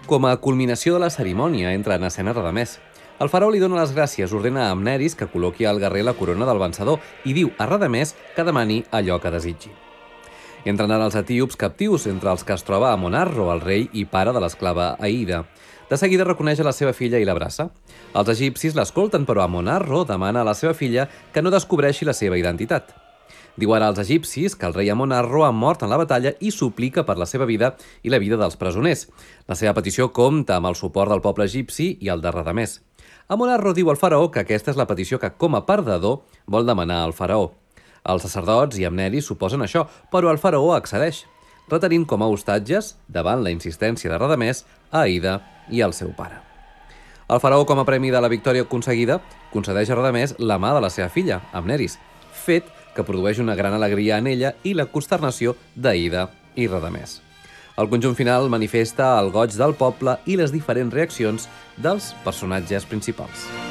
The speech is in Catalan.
Com a culminació de la cerimònia entra en escena Radamès. El faraó li dona les gràcies, ordena a Amneris que col·loqui al guerrer la corona del vencedor i diu a Radamès que demani allò que desitgi. Entren ara els etíops captius, entre els que es troba Amonarro, el rei i pare de l'esclava Aïda. De seguida reconeix a la seva filla i l'abraça. Els egipcis l'escolten, però Amonarro demana a la seva filla que no descobreixi la seva identitat. Diu ara als egipcis que el rei Amonarro ha mort en la batalla i suplica per la seva vida i la vida dels presoners. La seva petició compta amb el suport del poble egipci i el de Radamès. Amonarro diu al faraó que aquesta és la petició que, com a perdedor, vol demanar al faraó. Els sacerdots i Amneris suposen això, però el faraó accedeix, retenint com a hostatges, davant la insistència de Radamès, a Aïda i al seu pare. El faraó, com a premi de la victòria aconseguida, concedeix a Radamès la mà de la seva filla, Amneris, fet que produeix una gran alegria en ella i la consternació d'Aïda i Radamès. El conjunt final manifesta el goig del poble i les diferents reaccions dels personatges principals.